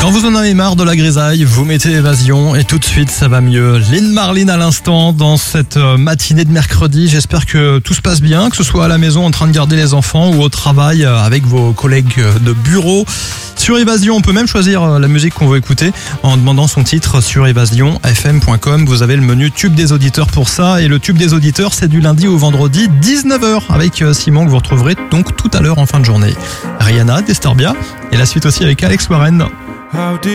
Quand vous en avez marre de la grisaille, vous mettez Évasion et tout de suite ça va mieux. Lynn Marlin à l'instant dans cette matinée de mercredi. J'espère que tout se passe bien, que ce soit à la maison en train de garder les enfants ou au travail avec vos collègues de bureau. Sur Évasion, on peut même choisir la musique qu'on veut écouter en demandant son titre sur evasionfm.com. Vous avez le menu Tube des auditeurs pour ça. Et le Tube des auditeurs, c'est du lundi au vendredi, 19h, avec Simon, que vous retrouverez donc tout à l'heure en fin de journée. Rihanna, Disturbia, et la suite aussi avec Alex Warren.